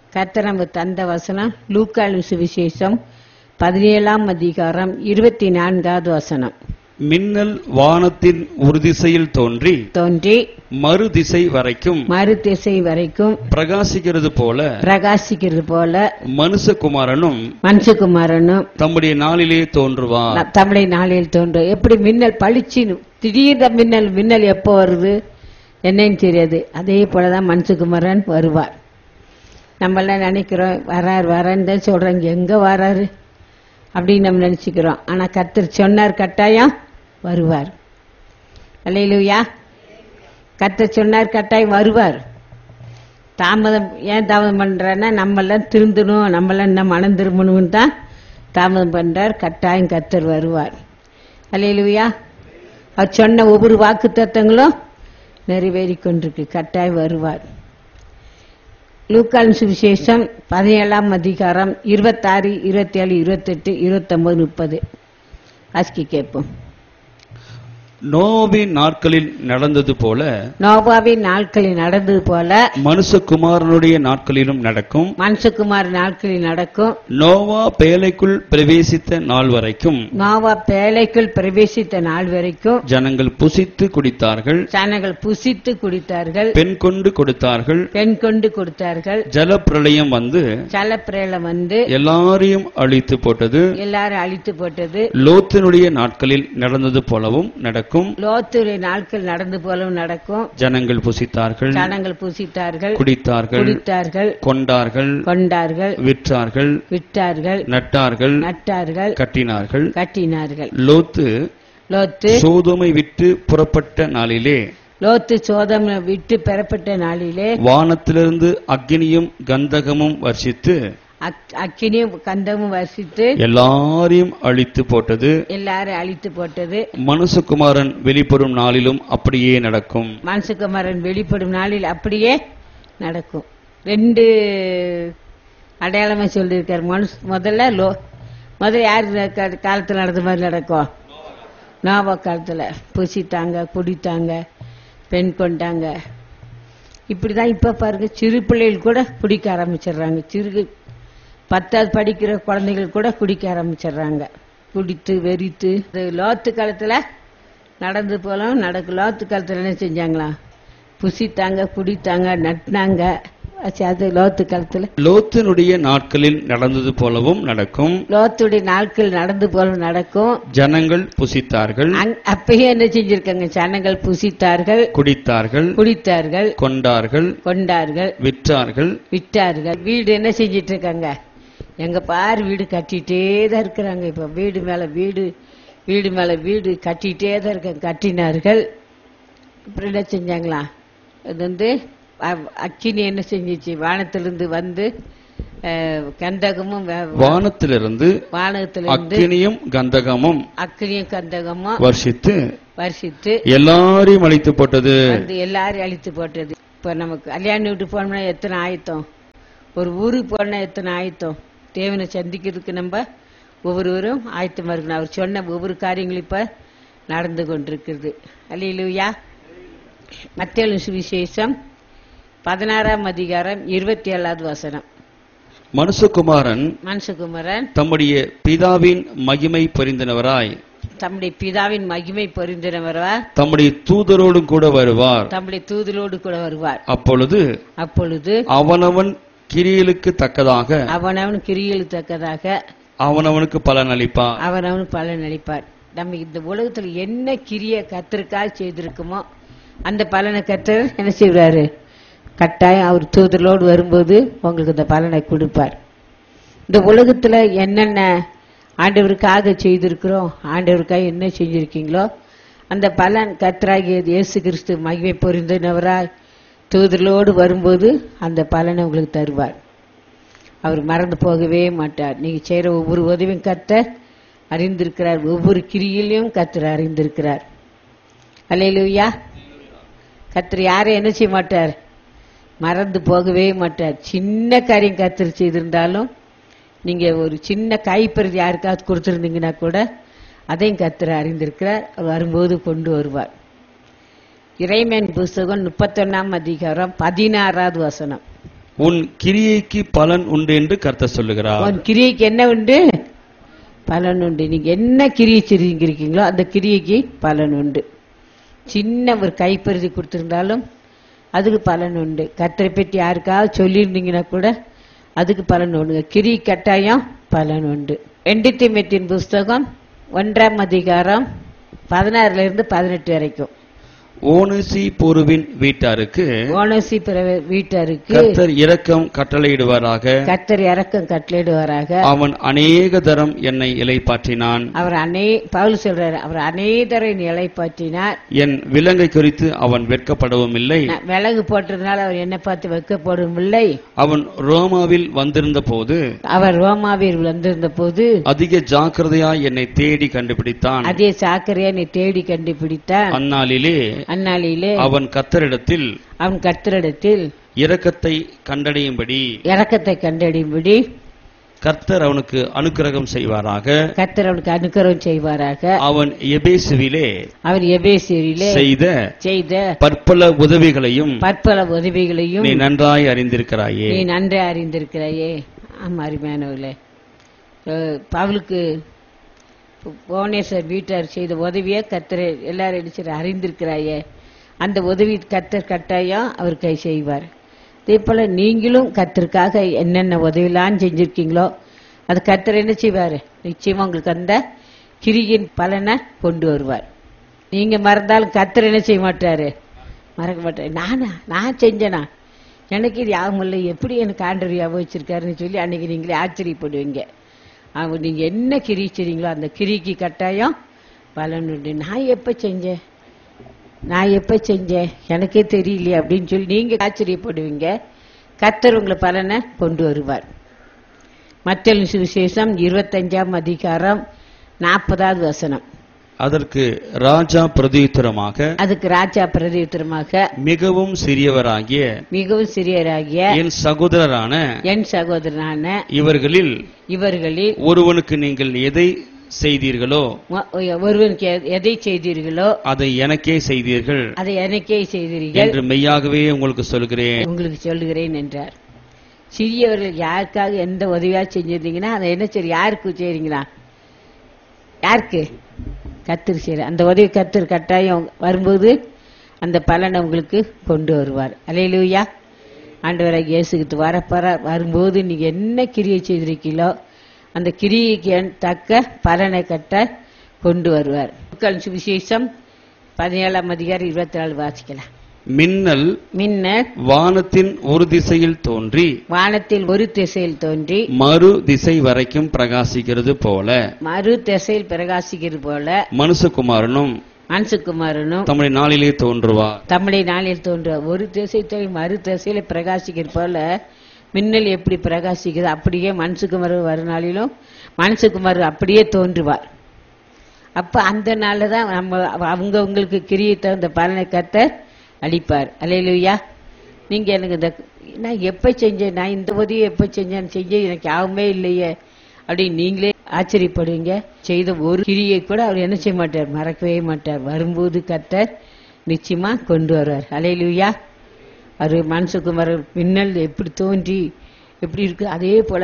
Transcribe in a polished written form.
கர்த்தர் நமக்கு தந்த வசனம் லூக்காவின் சுவிசேஷம் 17ஆம் அதிகாரம் 24வது வசனம். மின்னல் வானத்தின் ஒரு திசையில் தோன்றி மறுதிசை வரைக்கும் பிரகாசிக்கிறது போல மனுஷகுமாரனும் தம்முடைய நாளிலே தோன்றுவார். எப்படி மின்னல் பளிச்சின்னு திடீர்னு மின்னல் எப்போ வருது என்னன்னு தெரியாது. அதே போலதான் மனுஷகுமாரன் வருவார். நம்ம எல்லாம் நினைக்கிறோம் வரான்னு தான் சொல்றாங்க, எங்க வராரு அப்படின்னு நம்ம நினைச்சுக்கிறோம். ஆனா கர்த்தர் சொன்னார், கட்டாயம் வருவார். அல்லேலூயா. கர்த்தர் சொன்னார், கட்டாயம் வருவார். ஏன் தாமதம் பண்றாருன்னா நம்ம எல்லாம் திருந்தணும், நம்ம எல்லாம் இன்னும் மனம் திரும்பணும்னு தான் தாமதம் பண்றார். கட்டாயம் கர்த்தர் வருவார். அல்லேலூயா. அவர் சொன்ன ஒவ்வொரு வாக்கு தத்தங்களும் நிறைவேறி கொண்டிருக்கு. கட்டாயம் வருவார். லூக்காவின் சுவிசேஷம் 17ஆம் அதிகாரம் 26, 27, 28, 29, 30 வாசிக்க கேட்போம். நோவாவின் நாட்களில் நடந்தது போல மனுஷகுமாரனுடைய நாட்களிலும் நடக்கும். நோவா பேழைக்குள் பிரவேசித்த நாள் வரைக்கும் ஜனங்கள் புசித்து குடித்தார்கள். பெண் கொண்டு கொடுத்தார்கள். ஜலப்பிரளயம் வந்து எல்லாரையும் அழித்து போட்டது. லோத்தினுடைய நாட்களில் நடந்தது போலவும் நடக்கும். நாட்கள் நடந்து போலவும் நடக்கும். ஜனங்கள் புசித்தார்கள், குடித்தார்கள், கொண்டார்கள், விற்றார்கள், நட்டார்கள், கட்டினார்கள். லோத்து சோதோமை விட்டு புறப்பட்ட நாளிலே வானத்திலிருந்து அக்கினியும் கந்தகமும் வர்ஷித்து எல்லாரையும் அழித்து போட்டது. மனுஷகுமாரன் வெளிப்படும் நாளிலும் அப்படியே நடக்கும். ரெண்டு அடையாளமா சொல்லியிருக்காரு. முதல்ல யாரு காலத்துல நடந்த மாதிரி நடக்கும்? நோவா காலத்துல புசித்தாங்க, குடித்தாங்க, பெண் கொண்டாங்க. இப்படிதான் இப்ப பாருங்க, சிறு பிள்ளைகள் கூட குடிக்க ஆரம்பிச்சிடுறாங்க. 10வது படிக்கிற குழந்தைகள் கூட குடிக்க ஆரம்பிச்சிடுறாங்க. குடித்து வெறித்து லோத்து காலத்துல நடந்து போலாம் நடக்கும். லோத்து காலத்துல என்ன செஞ்சாங்களா? புசித்தாங்க, குடித்தாங்க, நட்டினாங்க. அது லோத்து காலத்துல. லோத்தினுடைய நாட்களில் நடந்தது போலவும் நடக்கும். ஜனங்கள் புசித்தார்கள். அப்பயே என்ன செஞ்சிருக்காங்க? ஜனங்கள் புசித்தார்கள், குடித்தார்கள், கொண்டார்கள், விற்றார்கள். வீடு என்ன செஞ்சிட்டு இருக்காங்க? எங்க பாரு வீடு கட்டிட்டே தான் இருக்கிறாங்க. இப்ப வீடு மேல வீடு கட்டிட்டே தான் இருக்காங்க. கட்டினார்கள். அப்புறம் என்ன செஞ்சாங்களா? அது வந்து அக்கினி என்ன செஞ்சிச்சு? வானத்திலிருந்து வந்து கந்தகமும் அக்கினியும் கந்தகமும் வர்ஷித்து எல்லாரையும் அழித்து போட்டது. இப்ப நமக்கு கல்யாண வீட்டு போனோம்னா எத்தனை ஆயத்தம், ஒரு ஊருக்கு போனா எத்தனை ஆயத்தம். தேவனை சந்திக்கிறதுக்கு நம்ம ஒவ்வொருவரும் ஆயத்தமா இருக்கணும். அவர் சொன்ன ஒவ்வொரு காரியங்களும் இப்ப நடந்து கொண்டிருக்கிறது. அல்லேலூயா. மத்தேயு சுவிசேஷம் 16ஆம் அதிகாரம் 27வது வசனம். மனுஷகுமாரன் தம்முடைய பிதாவின் மகிமை பொருந்தினவராய் தம்முடைய தூதரோடு கூட வருவார். அப்பொழுது அவனவன் கிரியைகளுக்கு தக்கதாக அவனவனுக்கு பலன் அளிப்பார். நம்ம இந்த உலகத்துல என்ன கிரிய கர்த்தருக்காக செய்திருக்குமோ அந்த பலனை கர்த்தர் என்ன செய்வாரு? கட்டாயம் அவர் தூதரோடு வரும்போது உங்களுக்கு இந்த பலனை கொடுப்பார். இந்த உலகத்துல என்னென்ன ஆண்டவருக்காக செய்திருக்கிறோம், ஆண்டவருக்காக என்ன செஞ்சிருக்கீங்களோ அந்த பலன் கர்த்தராகிய இயேசு கிறிஸ்து மகிமை பொருந்தினவராய் தூதரோடு வரும்போது அந்த பலனை உங்களுக்கு தருவார். அவர் மறந்து போகவே மாட்டார். நீங்க செய்யற ஒவ்வொரு உதவியும் கர்த்தர் அறிந்திருக்கிறார். ஒவ்வொரு கிரியிலையும் கர்த்தர் அறிந்திருக்கிறார். அல்லேலூயா. கர்த்தர் யாரும் என்ன செய்ய மாட்டார்? மறந்து போகவே மாட்டார். சின்ன காரியம் கர்த்தர் செய்திருந்தாலும் நீங்க ஒரு சின்ன கைப்பறிது யாருக்காவது கொடுத்திருந்தீங்கன்னா கூட அதையும் கர்த்தர் அறிந்திருக்கிறார். அவர் வரும்போது கொண்டு வருவார். இறைமையின் புஸ்தகம் 31ஆம் அதிகாரம் 16வது வசனம். உன் கிரியைக்கு பலன் உண்டு என்று கர்த்தர் சொல்லுகிறார். உன் கிரியைக்கு என்ன உண்டு? பலன் உண்டு. நீங்க என்ன கிரியை செஞ்சிருக்கீங்களோ அந்த கிரியைக்கு பலன் உண்டு. சின்ன ஒரு கைப்பருதி கொடுத்திருந்தாலும் அதுக்கு பலன் உண்டு. கர்த்தரை பற்றி யாருக்காவது சொல்லியிருந்தீங்கன்னா கூட அதுக்கு பலன் உண்டு. கிரி கட்டாயம் பலன் உண்டு. 2 தீமோத்தேயுவின் புஸ்தகம் 1ஆம் அதிகாரம் 16 வரைக்கும். ஓனேசிபோருவின் வீட்டாருக்கு கர்த்தர் இரக்கம் கட்டளையிடுவாராக. கர்த்தர் இரக்கம் கட்டளையிடுவாராக. அவன் அநேக தரம் என்னை இளைப்பாற்றினான். அவர் பவுல் சொல்றாரு, அவர் அநேக தரம் இளைப்பாற்றினார். என் விலங்கை குறித்து அவன் வெட்கப்படவும் இல்லை. விலங்கு போட்டதுனால அவர் என்ன பார்த்து வெட்கப்படவும் இல்லை. அவன் ரோமாவில் வந்திருந்த போது அதிக ஜாக்கிரதையாய் என்னை தேடி கண்டுபிடித்தான். அதே ஜாக்கிரதையா என்னை தேடி கண்டுபிடித்தான். அந்நாளிலே அவன் கர்த்தரிடத்தில் இரக்கத்தை கண்டடையும்படி கர்த்தர் அவனுக்கு அனுக்கிரகம் செய்வாராக. அவன் எபேசுவிலே செய்த பற்பல உதவிகளையும் நீ நன்றாய் அறிந்திருக்கிறாயே. ஆமா, அருமையானவர்களே, பவுலுக்கு போனேசர் வீட்டார் செய்த உதவியை கர்த்தர் எல்லாரும் அடிச்சு அறிந்திருக்கிறாயே. அந்த உதவி கர்த்தர் கட்டாயம் அவர் கை செய்வார். அதே போல நீங்களும் கர்த்தருக்காக என்னென்ன உதவிலாம் செஞ்சிருக்கீங்களோ அது கர்த்தர் என்ன செய்வாரு? நிச்சயமா உங்களுக்கு அந்த கிரியின் பலனை கொண்டு வருவார். நீங்க மறந்தாலும் கர்த்தர் என்ன செய்ய மாட்டாரு? மறக்க மாட்டாரு. நான் செஞ்சேனா, எனக்கு இது யாவும் இல்லை, எப்படி எனக்கு ஆண்டவர் ஞாபகம் வச்சிருக்காருன்னு சொல்லி அன்னைக்கு நீங்களே ஆச்சரியப்படுவீங்க. அவங்க நீங்க என்ன கிரி செய்றீங்களோ அந்த கிரிக்கு கட்டாயம் பலன் உண்டு. நான் எப்ப செஞ்சேன் எனக்கே தெரியலையே அப்படின்னு சொல்லி நீங்க ஆச்சரியப்படுவீங்க. கர்த்தர் உங்களை பலனை கொண்டு வருவார். மத்தேயு சுவிசேஷம் 25ஆம் அதிகாரம் 40வது வசனம். அதற்கு ராஜா பிரதியுத்தரமாக மிகவும் சிறியவராகிய என் சகோதரரான இவர்களில் ஒருவனுக்கு நீங்கள் எதை செய்தீர்களோ அதை எனக்கே செய்தீர்கள் என்று மெய்யாகவே உங்களுக்கு சொல்கிறேன் என்றார். சிறியவர்கள் யாருக்காக எந்த உதவியா செஞ்சிருந்தீங்கன்னா அதை என்ன சரி யாருக்கு செய்றீங்களா? யாருக்கு? கர்த்தர் செய்யற அந்த உதவி கர்த்தர் கட்டாயம் வரும்போது அந்த பலனை உங்களுக்கு கொண்டு வருவார். அல்லேலூயா. ஆண்டவராகிய இயேசு கிறிஸ்து வரும்போது நீங்க என்ன கிரியை செய்திருக்கீங்களோ அந்த கிரியைக்கு தக்க பலனை கட்ட கொண்டு வருவார். சுவிசேஷம் 17ஆம் அதிகாரம் 24 வாசிக்கலாம். மின்னல் வானத்தின் ஒரு திசையில் தோன்றி மறு திசை வரைக்கும் பிரகாசிக்கிறது போல மனுஷகுமாரனும் தம்முடைய நாளிலே தோன்றுவார். ஒரு திசை மறு திசையில பிரகாசிக்கிறது போல மின்னல் எப்படி பிரகாசிக்கிறது அப்படியே மனுஷகுமாரன் வரும் நாளிலும் மனுஷகுமாரன் அப்படியே தோன்றுவார். அப்ப அந்த நாள்லதான் அவங்க உங்களுக்கு கிரியை தகுந்த பலனை கர்த்தர் அளிப்பார். அல்லேலூயா. நீங்க எனக்கு நான் எப்ப செஞ்சேன், நான் இந்த உதவியை எப்ப செஞ்சேன்னு எனக்கு யாவுமே இல்லையே அப்படின்னு நீங்களே ஆச்சரியப்படுவீங்க. செய்த ஒரு கிரியை கூட அவர் என்ன செய்ய மாட்டார்? மறக்கவே மாட்டார். வரும்போது கர்த்தர் நிச்சயமா கொண்டு வருவார். அல்லேலூயா. அவர் மனுஷகுமாரன் மின்னல் எப்படி தோன்றி எப்படி இருக்கு அதே போல